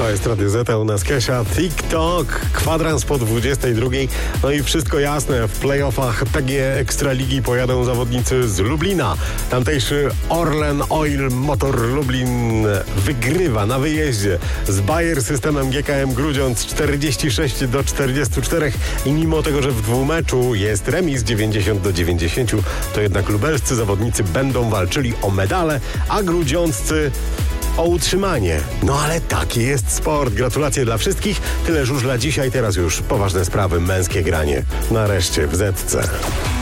To jest Radio Zeta, u nas Kesia, TikTok, kwadrans po 22. No i wszystko jasne, w playoffach PGE Ekstraligi pojadą zawodnicy z Lublina. Tamtejszy Orlen Oil Motor Lublin wygrywa na wyjeździe z Bayer systemem GKM Grudziądz 46-44 i mimo tego, że w dwumeczu jest remis 90-90, to jednak lubelscy zawodnicy będą walczyli o medale, a grudziąccy o utrzymanie. No ale taki jest sport. Gratulacje dla wszystkich. Tyle żużla dzisiaj, teraz już poważne sprawy, męskie granie. Nareszcie w Zetce.